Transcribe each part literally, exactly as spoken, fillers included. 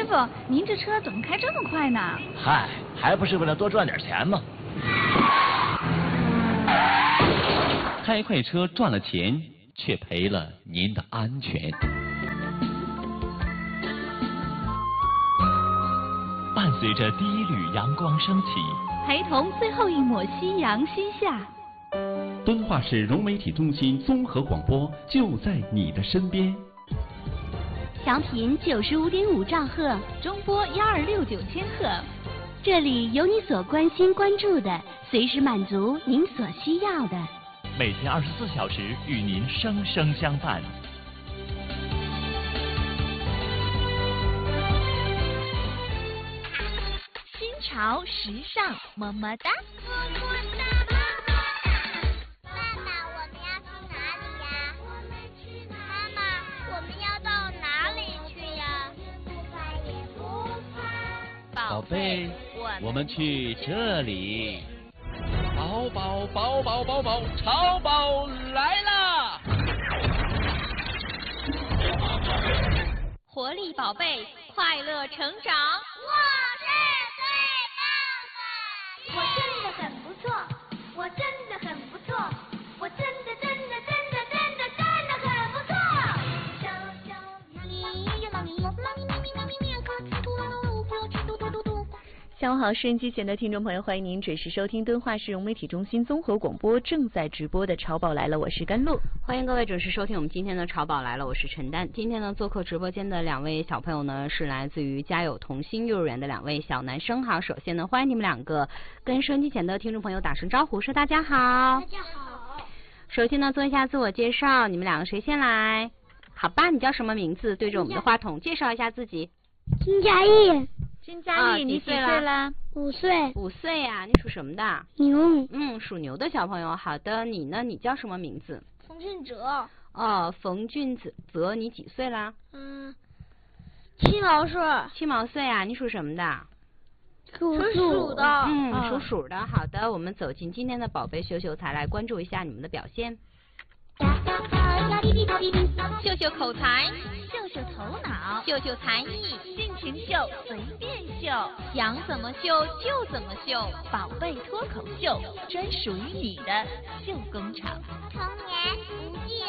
傅，您这车怎么开这么快呢？ 嗨，还不是为了多赚点钱吗？ 开快车赚了钱，却赔了您的安全。伴随着第一缕阳光升起， 陪同最后一抹夕阳西下。 敦化市融媒体中心综合广播就在你的身边。 调频九十五点五兆赫， 中波幺二六九千赫。 这里有你所关心关注的，随时满足您所需要的。 每天二十四小时与您生生相伴。 新潮时尚，么么哒。 宝贝，我们去这里。宝宝宝宝宝宝，潮宝来啦！ 活力宝贝，快乐成长。 我是最棒的！我真的很不错，我真的很不错，我真的真的真的真的真的很不错。小小咪咪呀，咪咪咪咪咪咪咪，可吃土豆，可吃土豆土豆。 下午好，收音机前的听众朋友，欢迎您准时收听敦化市融媒体中心综合广播正在直播的《潮宝来了》，我是甘露。 欢迎各位准时收听我们今天的《潮宝来了》，我是陈丹。今天呢，做客直播间的两位小朋友呢，是来自于家有童心幼儿园的两位小男生。好，首先呢，欢迎你们两个跟收音机前的听众朋友打声招呼，说大家好。 大家好。 首先呢，做一下自我介绍，你们两个谁先来？好吧，你叫什么名字？对着我们的话筒介绍一下自己。 金佳艺。 金佳艺，你几岁啦？ 五岁。 五岁呀、啊，你属什么的？ 牛。 嗯，属牛的小朋友。好的，你呢？你叫什么名字？ 冯俊哲。 哦，冯俊泽，你几岁啦？ 嗯，七毛岁。 七毛岁啊，你属什么的？ 属鼠的。 嗯，哦、属鼠的。好的，我们走进今天的宝贝秀秀才，来关注一下你们的表现。 秀秀口才，秀秀头脑，秀秀才艺，尽情秀，随便秀，想怎么秀就怎么秀，宝贝脱口秀，专属于你的秀工厂。 童年无忌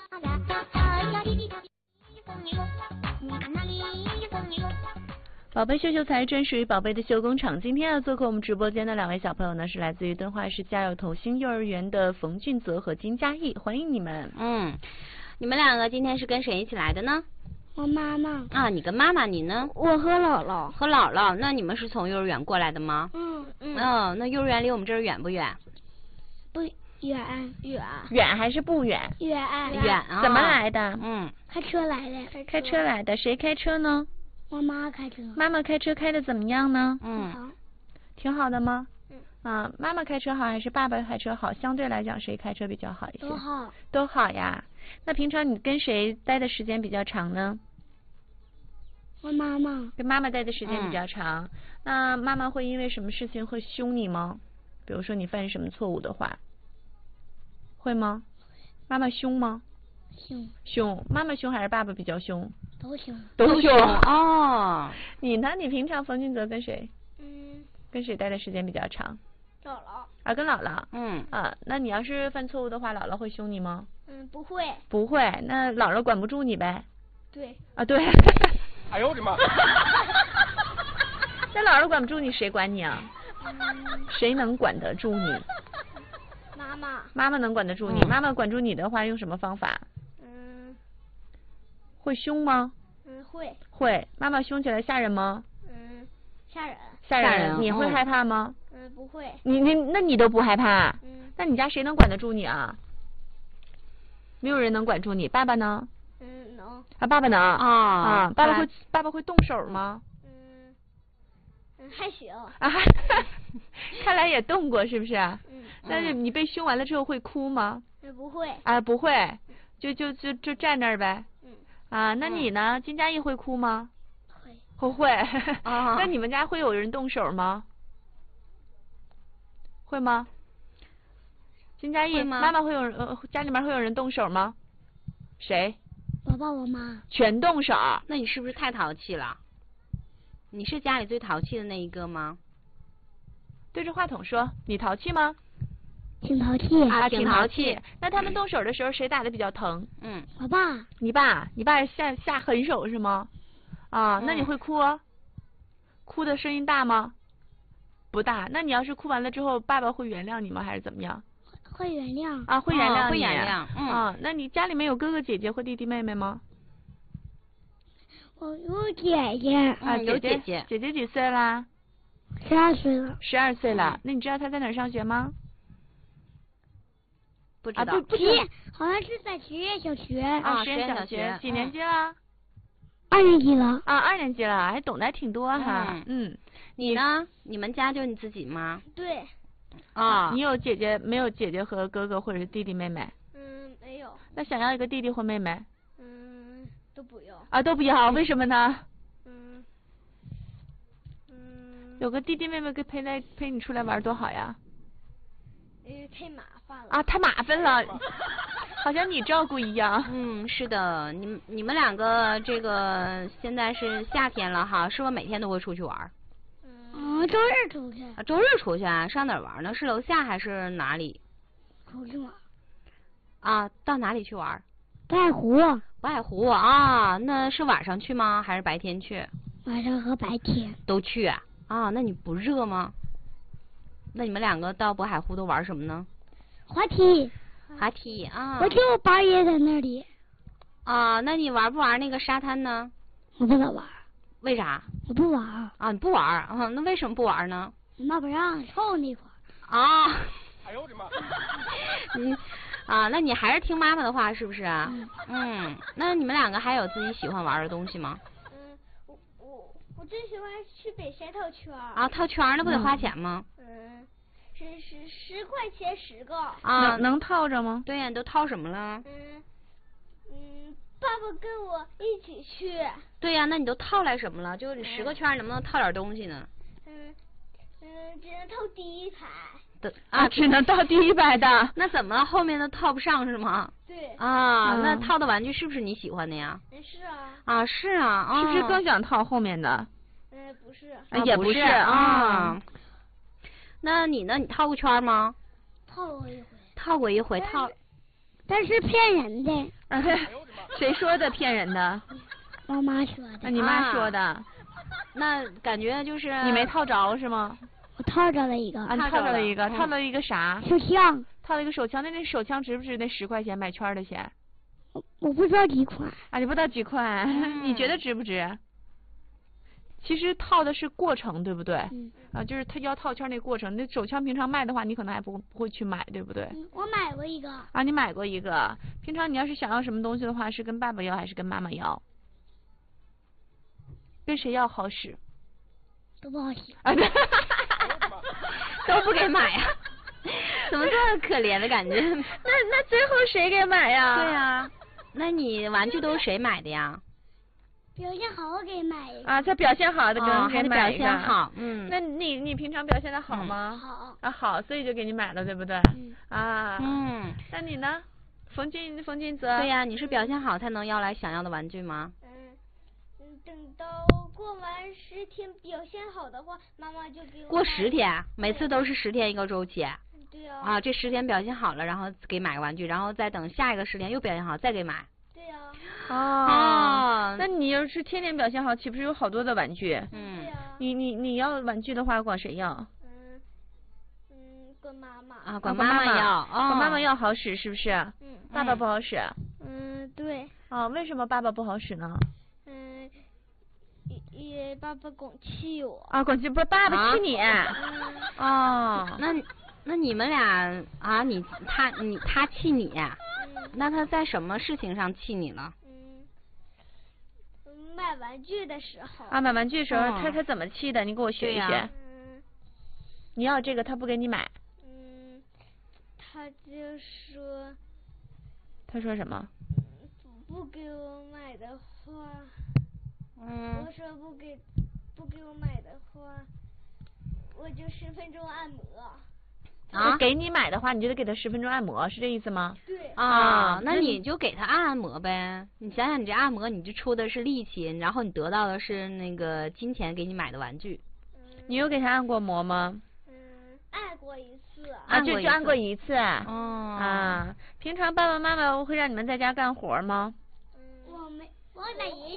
哦。 宝贝秀秀才专属于宝贝的秀工厂。今天要做客我们直播间的两位小朋友呢，是来自于敦化市家有童心幼儿园的冯俊泽和金佳艺，欢迎你们。 嗯，你们两个今天是跟谁一起来的呢？ 我妈妈。 啊，你跟妈妈，你呢？ 我和姥姥。 和姥姥，那你们是从幼儿园过来的吗？ 嗯嗯。 哦，那幼儿园离我们这儿远不远？ 不远远。 远还是不远？ 远远啊。 怎么来的？ 嗯， 开车来的。 开车来的，谁开车呢？ 我妈开车。 妈妈开车开的怎么样呢？ 嗯， 好。 挺好的吗？ 嗯。 啊，妈妈开车好还是爸爸开车好？相对来讲，谁开车比较好一些？ 都好。 都好呀。那平常你跟谁待的时间比较长呢？ 我妈妈。 跟妈妈待的时间比较长。嗯、那妈妈会因为什么事情会凶你吗？比如说你犯什么错误的话，会吗？妈妈凶吗？ 凶。 凶。妈妈凶还是爸爸比较凶？ 都凶。 都凶。 哦。 你呢？你平常冯俊泽跟谁？ 嗯。 跟谁待的时间比较长？ 姥姥。 啊，跟姥姥。 嗯。 啊，那你要是犯错误的话，姥姥会凶你吗？ 嗯，不会。 不会，那姥姥管不住你呗？ 对。 啊，对。 哎呦我的妈！ 那姥姥管不住你，谁管你啊？ 嗯、 谁能管得住你？ 妈妈。 妈妈能管得住你。嗯、妈妈管住你的话，用什么方法？ 嗯。 会凶吗？ 嗯，会。 会。妈妈凶起来吓人吗？ 嗯，吓人。 吓人。吓人你会害怕吗？ 嗯，不会。 你你那你都不害怕？ 嗯。 那你家谁能管得住你啊？没有人能管住你。爸爸呢？ 嗯，能。 啊，爸爸能。 啊啊，爸爸会爸爸会动手吗？ 嗯，嗯，还行。 啊，看来也动过，是不是？ 嗯。 但是你被凶完了之后会哭吗？ 嗯，不会。 啊，不会，就就就就站那儿呗。 嗯。 啊，那你呢？金佳艺会哭吗？ 会。 不会。 啊。 那你们家会有人动手吗？会吗？金佳艺，妈妈会有人呃，家里面会有人动手吗？谁？ 我爸我妈。 全动手？ 那你是不是太淘气了？ 你是家里最淘气的那一个吗？ 对着话筒说，你淘气吗？ 挺淘气。 啊， 挺淘淘气。 那他们动手的时候，谁打的比较疼？ 嗯， 我爸。 你爸，你爸下下狠手是吗？啊，那你会哭？哭的声音大吗？不大。那你要是哭完了之后，爸爸会原谅你吗？还是怎么样？ 会原谅。 啊，会原谅你。 哦、会原谅。嗯。 啊，那你家里面有哥哥姐姐或弟弟妹妹吗？ 我有姐姐。 啊， 有姐姐。姐姐几岁啦？ 十二岁了。 十二岁了。那你知道她在哪儿上学吗？ 不知道。 啊，不不知道。好像是在实验小学。 啊， 实验小学。 几年级了？ 二年级了。 啊，二年级了，还懂得还挺多哈。 嗯。 嗯。 你呢？你们家就你自己吗？ 对。 啊。 你有姐姐没有姐姐和哥哥或者是弟弟妹妹？ 嗯，没有。 那想要一个弟弟或妹妹？ 嗯，都不要。 啊，都不要，为什么呢？ 嗯。嗯。 有个弟弟妹妹跟陪来陪你出来玩多好呀。 因为太麻烦了。 啊，太麻烦了，好像你照顾一样。 嗯，是的，你们你们两个这个现在是夏天了哈，是不是每天都会出去玩？ 嗯，周日出去。 啊，周日出去啊？上哪儿玩呢？是楼下还是哪里？ 出去玩。 啊，到哪里去玩？ 外海湖。 外海湖啊，那是晚上去吗？还是白天去？ 晚上和白天。 都去啊？啊，那你不热吗？那你们两个到渤海湖都玩什么呢？ 滑梯。 滑梯啊！ 我就爸也在那里。 啊，那你玩不玩那个沙滩呢？ 我不能玩。 为啥？ 我不玩。 啊，你不玩啊？那为什么不玩呢？ 妈不让，臭那块儿。啊！ 哎呦我的妈！ 你啊，那你还是听妈妈的话是不是啊？ 嗯。 嗯，那你们两个还有自己喜欢玩的东西吗？ 嗯，我我我最喜欢去北山套圈。 啊，套圈那不得花钱吗？ 嗯。是十十块钱十个啊， 能能套着吗？ 对呀，你都套什么了？ 嗯嗯，爸爸跟我一起去。 对呀，那你都套来什么了？就你十个圈，能不能套点东西呢？ 嗯嗯，只能套第一排。 的啊， 只能套第一排的。 那怎么后面的套不上是吗？ 对。 啊，那套的玩具是不是你喜欢的呀？ 嗯，是啊。 啊，是啊， 是不是更想套后面的？ 嗯，不是。 也不是啊。 那你呢？你套过圈吗？ 套过一回。 套过一回，套。 但是骗人的。 啊，谁说的骗人的？ 我妈说的。 啊，你妈说的。 啊、那感觉就是你没套着是吗？ 我套着了一个。 啊，你套着了一个，套了一个啥？ 手枪。 套了一个手枪，那那手枪值不值那十块钱买圈的钱？ 我我不知道几块。 啊，你不知道几块？嗯、你觉得值不值？其实套的是过程，对不对？ 嗯。 啊，就是他要套圈那过程。那手枪平常卖的话，你可能还不不会去买，对不对？ 嗯、我买过一个。 啊，你买过一个。平常你要是想要什么东西的话，是跟爸爸要还是跟妈妈要？跟谁要好使？ 都不好使。 啊，对。 都不给买呀、啊？怎么这么可怜的感觉？那那最后谁给买呀？ 对呀、啊，那你玩具都是谁买的呀？ 表现好我给买一个啊，他表现好的给哦， 给买一个。表现好，嗯。 那你你平常表现的好吗？ 嗯、好。 啊好，所以就给你买了，对不对？ 嗯。 啊。 嗯。 那你呢？冯静冯静泽。 对呀、啊，你是表现好才能要来想要的玩具吗？ 嗯嗯，等到过完十天表现好的话，妈妈就给我。 过十天，每次都是十天一个周期。 对啊。 啊，这十天表现好了，然后给买个玩具，然后再等下一个十天又表现好，再给买。 对呀、啊。 哦， 哦， 那你要是天天表现好，岂不是有好多的玩具？ 嗯， 你你你要玩具的话，管谁要？ 嗯嗯，管妈妈。 啊，管妈妈要， 管妈妈要好使是不是？ 嗯。 爸爸不好使。 嗯，对。 哦，为什么爸爸不好使呢？ 嗯，因为爸爸总气我。 啊，总气不是爸爸气你。 嗯。 哦， 那那你们俩啊，你他你他气你。那他在什么事情上气你了？ 嗯，买玩具的时候。 啊，买玩具的时候， 哦、 他他怎么气的？你给我学一学。 啊、 嗯。 你要这个，他不给你买。 嗯，他就说。 他说什么？ 不给我买的话。 嗯。 我说不给不给我买的话，我就十分钟按摩。 啊， 给你买的话，你就得给他十分钟按摩，是这意思吗？ 对。 啊， 啊那那你就给他按按摩呗。你想想，你这按摩，你这出的是力气，然后你得到的是那个金钱给你买的玩具。 你有给他按过摩吗？ 嗯，按过一次。 啊， 按过一次就就按过一次。 哦。 啊，平常爸爸妈妈会让你们在家干活吗？ 我没，我每一